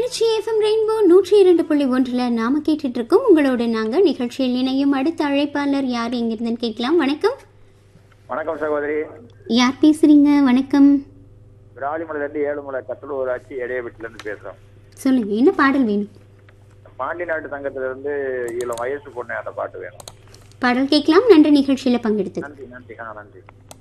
Trichy FM rainbow 102.1 நாம கேட்டுட்டு இருக்கோம். உங்களோட நாங்க நிகழ்ச்சியில் இணையும் அடுத்த அழைப்பாளர் யார் எங்கிருந்துன்னு கேட்கலாம். வணக்கம். வணக்கம் சகோதரி. யார் பேசுறீங்க? வணக்கம். ராஜமலையிலிருந்து ஏழுமலை கட்டளூர் ஆட்சி இடைய வீட்டுல இருந்து பேசுறோம். சொல்லுங்க, என்ன பாடல் வேணும்? பாண்டி நாட்டு சங்கத்துல இருந்து இளம் வயசு பொண்ணு அந்த பாட்டு வேணும். பாடல் கேட்கலாம். நன்றி நிகழ்ச்சியில பங்கெடுத்து. நன்றி நன்றி நன்றி.